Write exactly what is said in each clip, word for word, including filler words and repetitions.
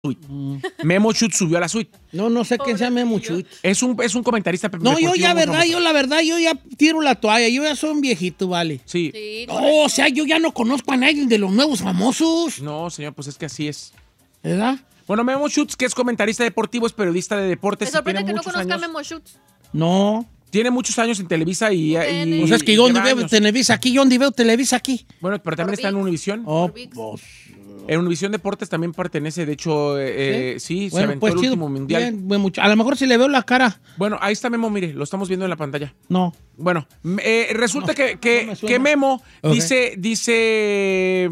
Mm. Memo Schutz subió a la suite. No, no sé quién sea Memo Schutz. Es un, es un comentarista. No, yo ya, verdad, yo la verdad, yo ya tiro la toalla. Yo ya soy un viejito, vale. Sí. Sí, Oh, o sea, yo ya no conozco a nadie de los nuevos famosos. No, señor, pues es que así es. ¿Verdad? Bueno, Memo Schutz, que es comentarista deportivo, es periodista de deportes. Me sorprende y que tiene no muchos conozca a años, Memo Schutz. No. Tiene muchos años en Televisa y... y O sea, es que yo donde lleva veo años. Televisa aquí, yo donde veo Televisa aquí. Bueno, pero también Por está en ViX. Univisión. Oh, Por ViX. pues, En Univisión Deportes también pertenece, de hecho, eh, sí, se bueno, aventó pues el chido. último mundial. Bien, bien, mucho. A lo mejor si le veo la cara. Bueno, ahí está Memo, mire, lo estamos viendo en la pantalla. No. Bueno, eh, resulta No, que, que, no me suena. que Memo Ok. dice, dice...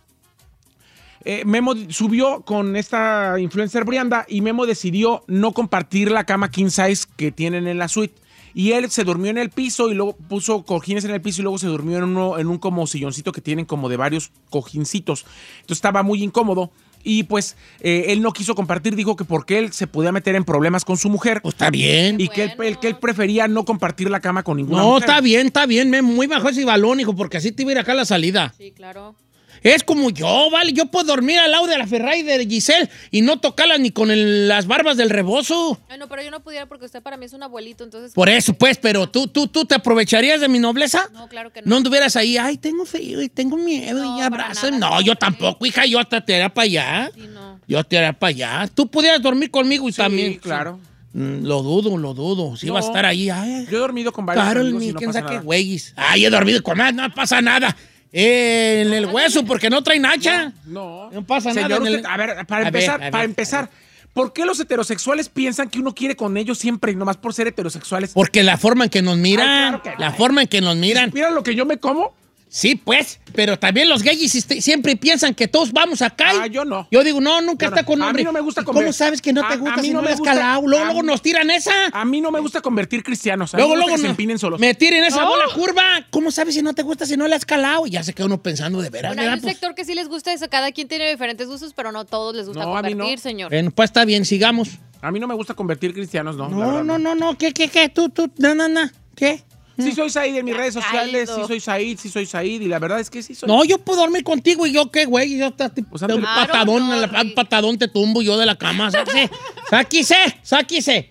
eh, Memo subió con esta influencer Brianda y Memo decidió no compartir la cama king size que tienen en la suite. Y él se durmió en el piso y luego puso cojines en el piso y luego se durmió en, uno, en un como silloncito que tienen como de varios cojincitos. Entonces estaba muy incómodo. Y pues eh, él no quiso compartir, dijo que porque él se podía meter en problemas con su mujer. Pues está bien. Y que él, él- que él prefería no compartir la cama con ninguna No, mujer. está bien, está bien. Me muy bajo ese balón, hijo, porque así te iba a ir acá a la salida. Sí, claro. Es como yo, ¿vale? Yo puedo dormir al lado de la Ferrari de Giselle y no tocarla ni con el- las barbas del rebozo. Ay, no, pero yo no pudiera porque usted para mí es un abuelito, entonces... Por eso, pues, pero tú, tú, tú te aprovecharías de mi nobleza. No, claro que No no. anduvieras ahí, ay, tengo frío y tengo miedo No, y para abrazo. nada. No, yo tampoco, hija, yo hasta te haré para allá. Sí, no. Yo te haré para allá. Tú pudieras dormir conmigo y Sí, también. claro. Mm, lo dudo, lo dudo. Si No. vas a estar ahí, ay, Yo he dormido con varios Carol, amigos y ni no quién pasa sabe qué nada. güeyes. Ay, he dormido con más, no pasa nada. Eh, en el hueso, porque no traen hacha. No. No pasa Señor, nada en el- usted- a ver, para A ver, empezar, a ver, para a empezar, ¿por qué los heterosexuales piensan que uno quiere con ellos siempre y nomás por ser heterosexuales? Porque la forma en que nos miran, Ay, claro que la no. forma en que nos miran. Mira lo que yo me como. Sí, pues, pero también los gays este- siempre piensan que todos vamos acá. y- Ah, yo no. Yo digo, no, nunca Yo no. está con A mí hombre. no me gusta ¿Y comer. ¿Cómo sabes que no te A- gusta a mí si no no me le has gusta. calado? Luego, A luego mí- nos tiran esa. A mí no me gusta convertir cristianos. A mí Luego, me gusta luego que se no- empinen solos. me tiren esa No. bola curva. ¿Cómo sabes si no te gusta si no le has calado? Ya se queda uno pensando de veras. Bueno, hay ¿verdad? un Pues, sector que sí les gusta eso. Cada quien tiene diferentes gustos, pero no todos les gusta No, a mí convertir, no. señor. bueno, pues está bien, sigamos. A mí no me gusta convertir cristianos, no. la No, verdad, no, no, no. ¿Qué, qué, qué? Tú, tú, no, no, no. ¿Qué? Sí soy Said en mis redes sociales, caído. sí soy Said, sí soy Said, y la verdad es que sí soy. No, yo puedo dormir contigo y yo qué, güey. Yo te, te- Pues te- ándale. un Claro, patadón, no, a la- un Rick. patadón te tumbo yo de la cama. Sáquese, sáquese, sáquese.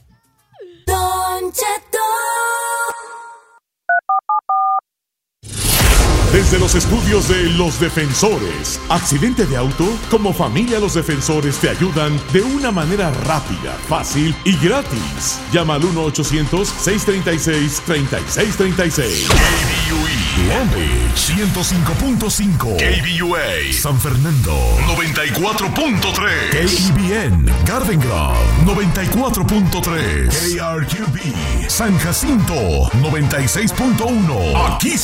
Don Cheto. Desde los estudios de Los Defensores. ¿Accidente de auto? Como familia Los Defensores te ayudan de una manera rápida, fácil y gratis. Llama al uno ochocientos, seiscientos treinta y seis, treinta y seis treinta y seis. K B U E Long Beach ciento cinco punto cinco, K B U A San Fernando noventa y cuatro punto tres, K E B N Garden Grove noventa y cuatro punto tres, K R Q B San Jacinto noventa y seis punto uno. Aquí